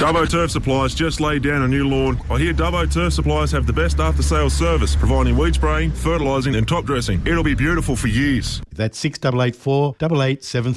Dubbo Turf Supplies just laid down a new lawn. I hear Dubbo Turf Supplies have the best after-sales service, providing weed spraying, fertilising and top dressing. It'll be beautiful for years. That's 6884 8873.